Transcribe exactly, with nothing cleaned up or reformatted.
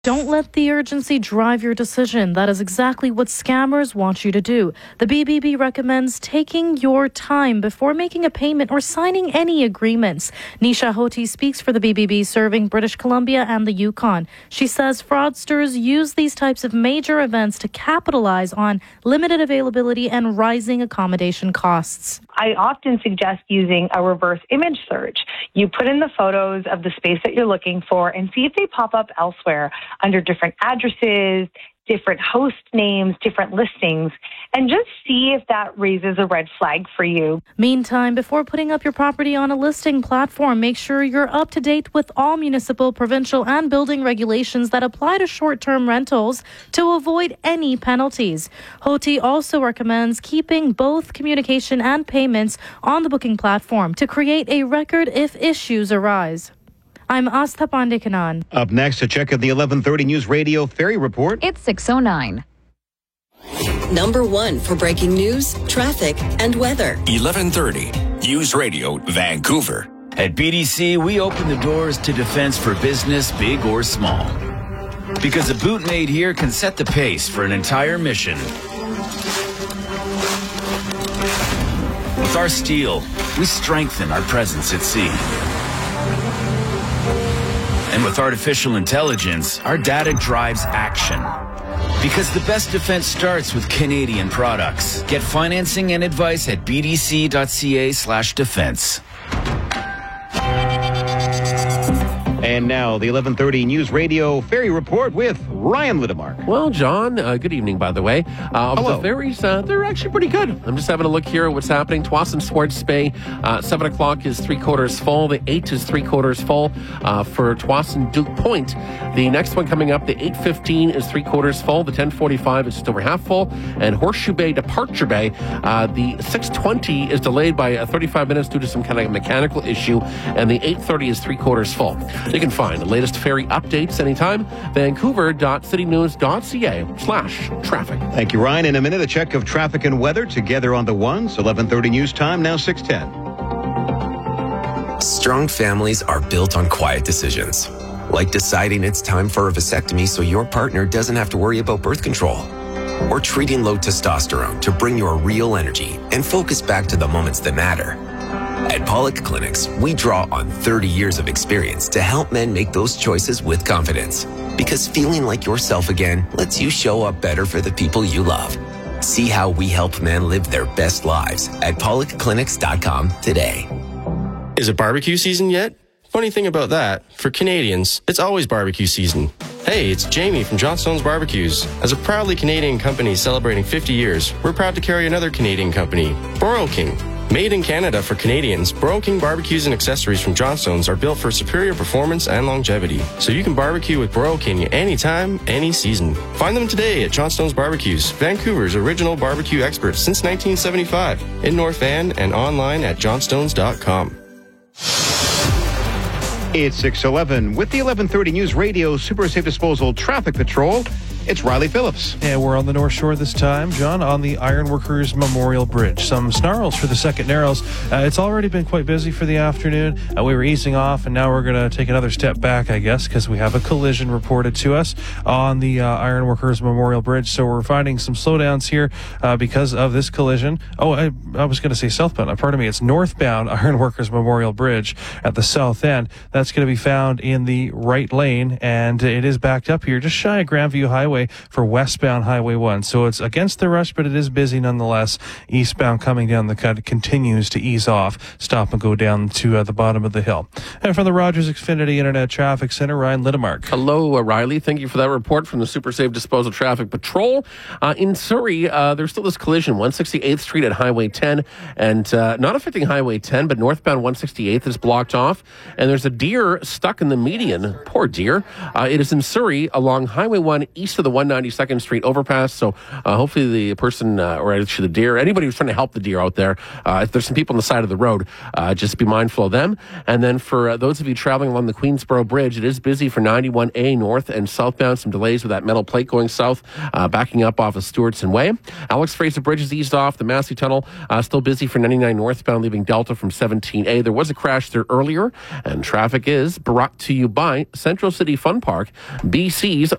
Don't let the urgency drive your decision. That is exactly what scammers want you to do. The B B B recommends taking your time before making a payment or signing any agreements. Nisha Hoti speaks for the B B B, serving British Columbia and the Yukon. She says fraudsters use these types of major events to capitalize on limited availability and rising accommodation costs. I often suggest using a reverse image search. You put in the photos of the space that you're looking for and see if they pop up elsewhere under different addresses, different host names, different listings, and just see if that raises a red flag for you. Meantime, before putting up your property on a listing platform, make sure you're up to date with all municipal, provincial, and building regulations that apply to short-term rentals to avoid any penalties. Hoti also recommends keeping both communication and payments on the booking platform to create a record if issues arise. I'm Astha Pandekanan. Up next, a check of the eleven thirty News Radio Ferry Report. It's six oh nine. Number one for breaking news, traffic, and weather. eleven thirty News Radio Vancouver. At B D C, we open the doors to defense for business, big or small. Because a boot made here can set the pace for an entire mission. With our steel, we strengthen our presence at sea. And with artificial intelligence, our data drives action. Because the best defense starts with Canadian products. Get financing and advice at bdc.ca slash defense. And now, the eleven thirty News Radio Ferry Report with Ryan Lidemark. Well, John, uh, good evening, by the way. Uh, Hello. The ferries, uh, they're actually pretty good. I'm just having a look here at what's happening. Tsawwassen Swartz Bay, uh, seven o'clock is three-quarters full. The eight is three-quarters full uh, for Tsawwassen Duke Point. The next one coming up, the eight fifteen is three-quarters full. The ten forty-five is just over half full. And Horseshoe Bay, Departure Bay, uh, the six twenty is delayed by uh, thirty-five minutes due to some kind of mechanical issue. And the eight thirty is three-quarters full. You can find the latest ferry updates anytime. Vancouver.citynews.ca slash traffic. Thank you, Ryan. In a minute, a check of traffic and weather together on the ones. eleven thirty News Time, now six ten. Strong families are built on quiet decisions. Like deciding it's time for a vasectomy so your partner doesn't have to worry about birth control. Or treating low testosterone to bring your real energy and focus back to the moments that matter. At Pollock Clinics, we draw on thirty years of experience to help men make those choices with confidence. Because feeling like yourself again lets you show up better for the people you love. See how we help men live their best lives at pollock clinics dot com today. Is it barbecue season yet? Funny thing about that, for Canadians, it's always barbecue season. Hey, it's Jamie from Johnstone's Barbecues. As a proudly Canadian company celebrating fifty years, we're proud to carry another Canadian company, Broil King. Made in Canada for Canadians, Broil King barbecues and accessories from Johnstone's are built for superior performance and longevity. So you can barbecue with Broil King anytime, any season. Find them today at Johnstone's Barbecues, Vancouver's original barbecue experts since nineteen seventy-five, in North Van and online at johnstones dot com. It's six eleven with the eleven thirty News Radio Super Safe Disposal Traffic Patrol. It's Riley Phillips. And we're on the North Shore this time, John, on the Ironworkers Memorial Bridge. Some snarls for the Second Narrows. Uh, it's already been quite busy for the afternoon. Uh, we were easing off, and now we're going to take another step back, I guess, because we have a collision reported to us on the uh, Ironworkers Memorial Bridge. So we're finding some slowdowns here uh, because of this collision. Oh, I, I was going to say southbound. Uh, pardon me. It's northbound Ironworkers Memorial Bridge at the south end. That's going to be found in the right lane, and it is backed up here just shy of Grandview Highway for westbound Highway one. So it's against the rush, but it is busy nonetheless. Eastbound coming down the cut continues to ease off. Stop and go down to uh, the bottom of the hill. And from the Rogers Xfinity Internet Traffic Center, Ryan Lidemark. Hello, uh, Riley. Thank you for that report from the Super Safe Disposal Traffic Patrol. Uh, in Surrey, uh, there's still this collision, one sixty-eighth Street at Highway ten, and uh, not affecting Highway ten, but northbound one sixty-eighth is blocked off, and there's a deer stuck in the median. Poor deer. Uh, it is in Surrey along Highway one east of to the one hundred ninety-second Street overpass. So uh, hopefully the person, uh, or actually the deer, anybody who's trying to help the deer out there, uh, if there's some people on the side of the road, uh, just be mindful of them. And then for uh, those of you traveling along the Queensboro Bridge, it is busy for ninety-one A north and southbound. Some delays with that metal plate going south, uh, backing up off of Stewartson Way. Alex Fraser Bridge is eased off. The Massey Tunnel uh, still busy for ninety-nine northbound, leaving Delta from seventeen A. There was a crash there earlier, and traffic is brought to you by Central City Fun Park, B C's